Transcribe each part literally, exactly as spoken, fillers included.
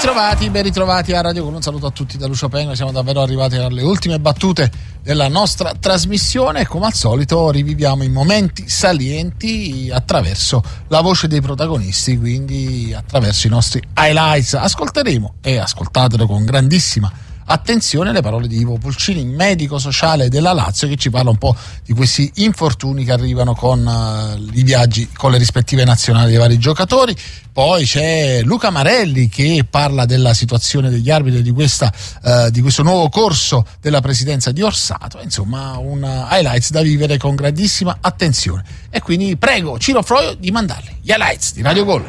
ritrovati, ben ritrovati a Radio Gol. Un saluto a tutti da Lucio Penna. Siamo davvero arrivati alle ultime battute della nostra trasmissione e come al solito riviviamo i momenti salienti attraverso la voce dei protagonisti, quindi attraverso i nostri highlights. Ascolteremo, e ascoltatelo con grandissima attenzione, le parole di Ivo Pulcini, medico sociale della Lazio, che ci parla un po' di questi infortuni che arrivano con uh, i viaggi con le rispettive nazionali dei vari giocatori. Poi c'è Luca Marelli che parla della situazione degli arbitri di questa uh, di questo nuovo corso della presidenza di Orsato. Insomma, un uh, highlights da vivere con grandissima attenzione. E quindi prego Ciro Froio di mandarli gli highlights di Radio Gol.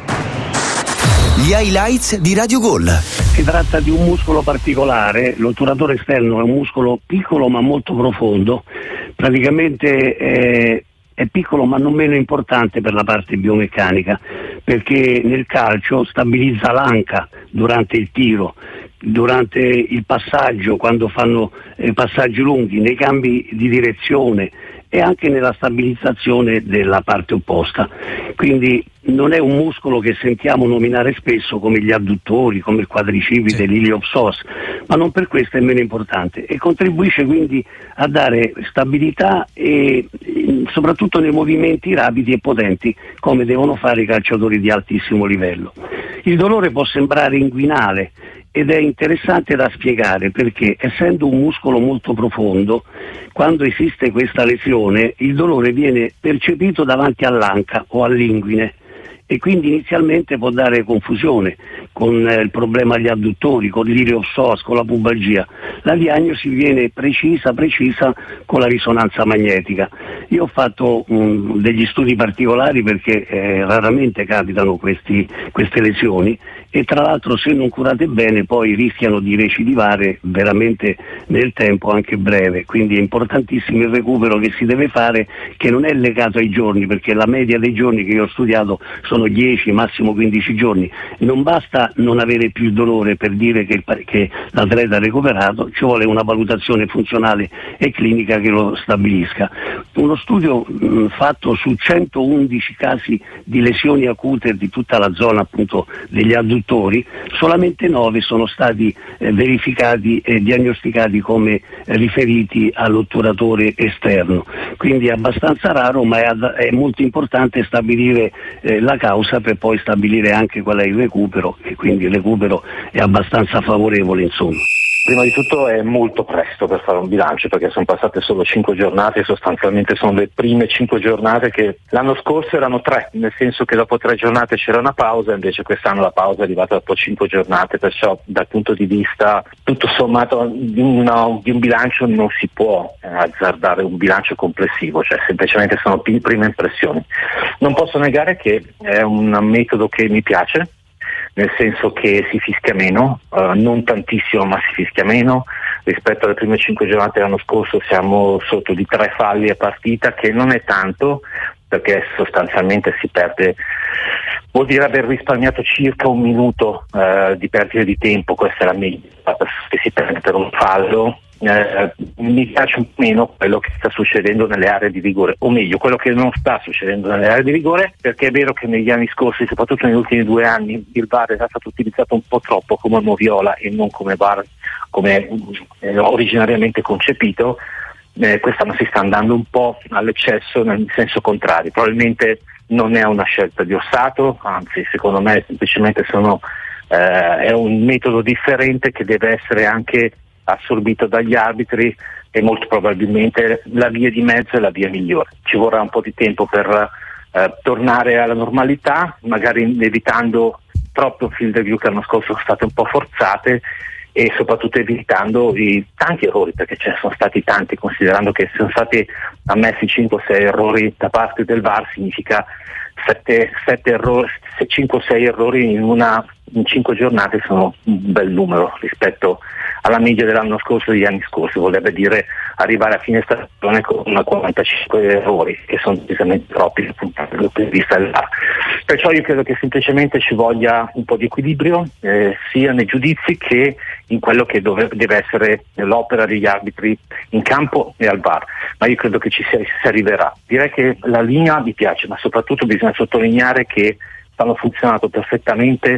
Gli highlights di Radio Gol. Si tratta di un muscolo particolare, l'otturatore esterno è un muscolo piccolo ma molto profondo, praticamente è, è piccolo ma non meno importante per la parte biomeccanica, perché nel calcio stabilizza l'anca durante il tiro, durante il passaggio, quando fanno eh, passaggi lunghi, nei cambi di direzione e anche nella stabilizzazione della parte opposta. Quindi non è un muscolo che sentiamo nominare spesso come gli adduttori, come il quadricipite, sì, l'iliopsoas, ma non per questo è meno importante e contribuisce quindi a dare stabilità e soprattutto nei movimenti rapidi e potenti come devono fare i calciatori di altissimo livello. Il dolore può sembrare inguinale ed è interessante da spiegare perché, essendo un muscolo molto profondo, quando esiste questa lesione il dolore viene percepito davanti all'anca o all'inguine e quindi inizialmente può dare confusione con eh, il problema agli adduttori, con l'iliopsoas, con la pubalgia. La diagnosi viene precisa, precisa con la risonanza magnetica. Io ho fatto um, degli studi particolari perché eh, raramente capitano questi, queste lesioni e tra l'altro se non curate bene poi rischiano di recidivare veramente nel tempo anche breve, quindi è importantissimo il recupero che si deve fare, che non è legato ai giorni, perché la media dei giorni che io ho studiato sono dieci, massimo quindici giorni. Non basta non avere più dolore per dire che, il, che l'atleta ha recuperato, ci vuole una valutazione funzionale e clinica che lo stabilisca. Uno studio mh, fatto su centoundici casi di lesioni acute di tutta la zona appunto degli adduttori, solamente nove sono stati eh, verificati e diagnosticati come eh, riferiti all'otturatore esterno, quindi è abbastanza raro, ma è, ad, è molto importante stabilire eh, la causa per poi stabilire anche qual è il recupero e quindi il recupero è abbastanza favorevole, insomma. Prima di tutto è molto presto per fare un bilancio perché sono passate solo cinque giornate e sostanzialmente sono le prime cinque giornate che l'anno scorso erano tre, nel senso che dopo tre giornate c'era una pausa, invece quest'anno la pausa è arrivata dopo cinque giornate, perciò dal punto di vista tutto sommato di, una, di un bilancio non si può eh, azzardare un bilancio complessivo, cioè semplicemente sono p- prime impressioni. Non posso negare che è un metodo che mi piace, nel senso che si fischia meno, uh, non tantissimo ma si fischia meno, rispetto alle prime cinque giornate dell'anno scorso siamo sotto di tre falli a partita, che non è tanto perché sostanzialmente si perde, vuol dire aver risparmiato circa un minuto uh, di perdita di tempo, questa è la media che si perde per un fallo. Eh, mi piace un po' meno quello che sta succedendo nelle aree di rigore, o meglio quello che non sta succedendo nelle aree di rigore, perché è vero che negli anni scorsi, soprattutto negli ultimi due anni, il V A R è stato utilizzato un po' troppo come moviola e non come V A R come eh, originariamente concepito. Eh, quest'anno si sta andando un po' all'eccesso nel senso contrario, probabilmente non è una scelta di Orsato, anzi secondo me semplicemente sono, eh, è un metodo differente che deve essere anche assorbito dagli arbitri e molto probabilmente la via di mezzo è la via migliore. Ci vorrà un po' di tempo per eh, tornare alla normalità, magari evitando troppo field review che l'anno scorso sono state un po' forzate e soprattutto evitando i tanti errori, perché ce ne sono stati tanti, considerando che sono stati ammessi cinque o sei errori da parte del V A R, significa sette errori, cinque o sei errori in una in cinque giornate sono un bel numero rispetto alla media dell'anno scorso e degli anni scorsi, vorrebbe dire arrivare a fine stagione con quarantacinque errori, che sono decisamente troppi dal punto di vista del V A R. Perciò io credo che semplicemente ci voglia un po' di equilibrio eh, sia nei giudizi che in quello che dove, deve essere l'opera degli arbitri in campo e al V A R, ma io credo che ci si, si arriverà. Direi che la linea mi piace, ma soprattutto bisogna sottolineare che hanno funzionato perfettamente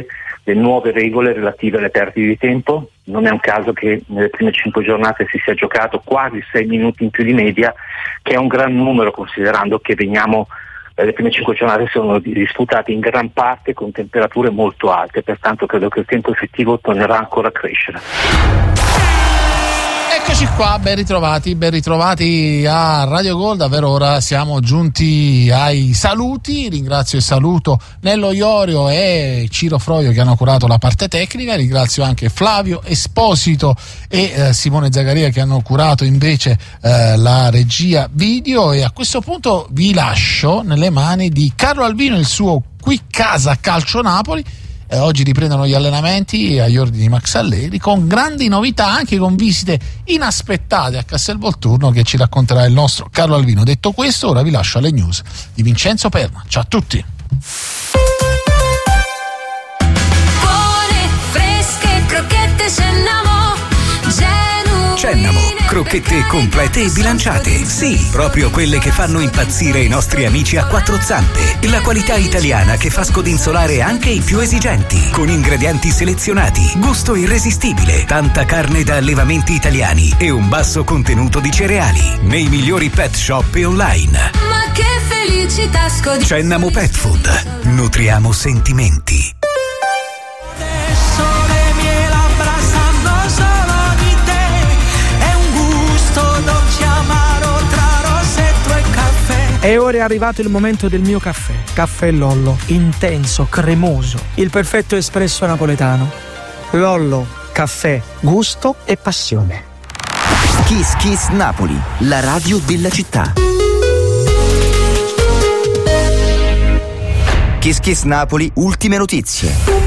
le nuove regole relative alle perdite di tempo. Non è un caso che nelle prime cinque giornate si sia giocato quasi sei minuti in più di media, che è un gran numero considerando che veniamo eh, le prime cinque giornate sono disputate in gran parte con temperature molto alte, pertanto credo che il tempo effettivo tornerà ancora a crescere. Eccoci qua, ben ritrovati, ben ritrovati a Radio Gol. Davvero ora siamo giunti ai saluti. Ringrazio e saluto Nello Iorio e Ciro Froio che hanno curato la parte tecnica. Ringrazio anche Flavio Esposito e eh, Simone Zagaria che hanno curato invece eh, la regia video. E a questo punto vi lascio nelle mani di Carlo Albino e il suo Qui Casa Calcio Napoli. Eh, oggi riprendono gli allenamenti agli ordini di Max Allegri con grandi novità, anche con visite inaspettate a Castelvolturno che ci racconterà il nostro Carlo Albino. Detto questo, ora vi lascio alle news di Vincenzo Perna. Ciao a tutti. Buone, fresche, crocchette Cennamo, genuine. Cennamo, crocchette complete e bilanciate. Sì, proprio quelle che fanno impazzire i nostri amici a quattro zampe. La qualità italiana che fa scodinzolare anche i più esigenti. Con ingredienti selezionati, gusto irresistibile, tanta carne da allevamenti italiani e un basso contenuto di cereali. Nei migliori pet shop e online. Ma che felicità scodinzolare. Cennamo Pet Food. Nutriamo sentimenti. E ora è arrivato il momento del mio caffè. Caffè Lollo, intenso, cremoso, il perfetto espresso napoletano. Lollo, caffè, gusto e passione. Kiss Kiss Napoli, la radio della città. Kiss Kiss Napoli, ultime notizie.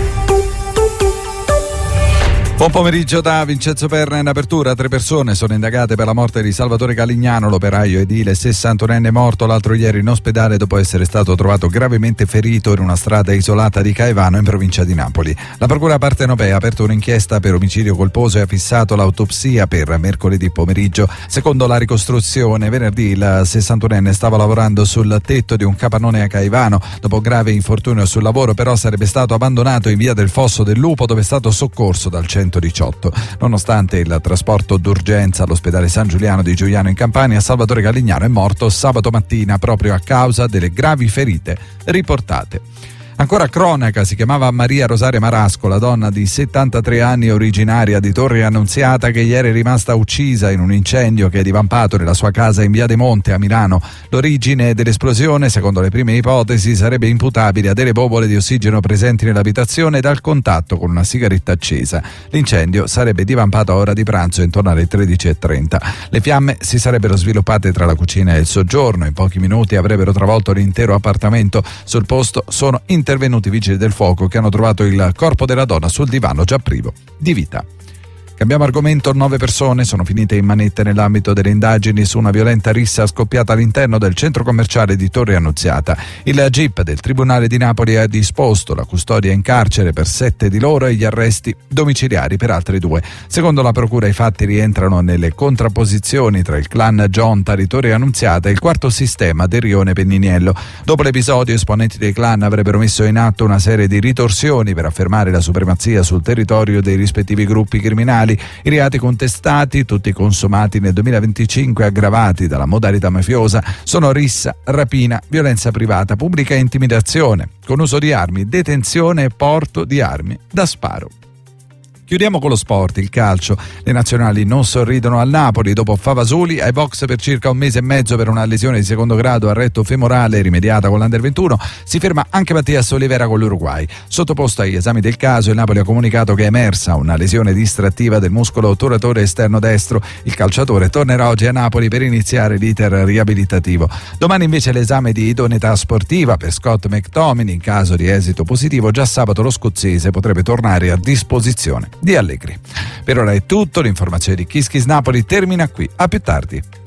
Buon pomeriggio da Vincenzo Perna. In apertura tre persone sono indagate per la morte di Salvatore Calignano, l'operaio edile sessantunenne morto l'altro ieri in ospedale dopo essere stato trovato gravemente ferito in una strada isolata di Caivano in provincia di Napoli. La procura partenopea ha aperto un'inchiesta per omicidio colposo e ha fissato l'autopsia per mercoledì pomeriggio. Secondo la ricostruzione, venerdì il sessantunenne stava lavorando sul tetto di un capannone a Caivano. Dopo grave infortunio sul lavoro però sarebbe stato abbandonato in via del Fosso del Lupo, dove è stato soccorso dal centro diciotto. Nonostante il trasporto d'urgenza all'ospedale San Giuliano di Giuliano in Campania, Salvatore Calignano è morto sabato mattina proprio a causa delle gravi ferite riportate. Ancora cronaca, si chiamava Maria Rosaria Marasco, la donna di settantatré anni originaria di Torre Annunziata che ieri è rimasta uccisa in un incendio che è divampato nella sua casa in via De Monte a Milano. L'origine dell'esplosione, secondo le prime ipotesi, sarebbe imputabile a delle bombole di ossigeno presenti nell'abitazione dal contatto con una sigaretta accesa. L'incendio sarebbe divampato a ora di pranzo intorno alle tredici e trenta. Le fiamme si sarebbero sviluppate tra la cucina e il soggiorno. In pochi minuti avrebbero travolto l'intero appartamento. Sul posto sono intervenuti intervenuti i vigili del fuoco che hanno trovato il corpo della donna sul divano già privo di vita. Cambiamo argomento, nove persone sono finite in manette nell'ambito delle indagini su una violenta rissa scoppiata all'interno del centro commerciale di Torre Annunziata. Il G I P del Tribunale di Napoli ha disposto la custodia in carcere per sette di loro e gli arresti domiciliari per altri due. Secondo la procura i fatti rientrano nelle contrapposizioni tra il clan Gionta di Torre Annunziata e il quarto sistema del rione Penniniello. Dopo l'episodio, esponenti dei clan avrebbero messo in atto una serie di ritorsioni per affermare la supremazia sul territorio dei rispettivi gruppi criminali. I reati contestati, tutti consumati nel duemilaventicinque, aggravati dalla modalità mafiosa, sono rissa, rapina, violenza privata, pubblica intimidazione con uso di armi, detenzione e porto di armi da sparo. Chiudiamo con lo sport, il calcio. Le nazionali non sorridono al Napoli. Dopo Favasoli ai box per circa un mese e mezzo per una lesione di secondo grado al retto femorale rimediata con l'Under ventuno, si ferma anche Mattias Olivera con l'Uruguay. Sottoposto agli esami del caso, il Napoli ha comunicato che è emersa una lesione distrattiva del muscolo otturatore esterno destro. Il calciatore tornerà oggi a Napoli per iniziare l'iter riabilitativo. Domani invece l'esame di idoneità sportiva per Scott McTominay. In caso di esito positivo, già sabato lo scozzese potrebbe tornare a disposizione di Allegri. Per ora è tutto, l'informazione di Kiss Kiss Napoli termina qui, a più tardi.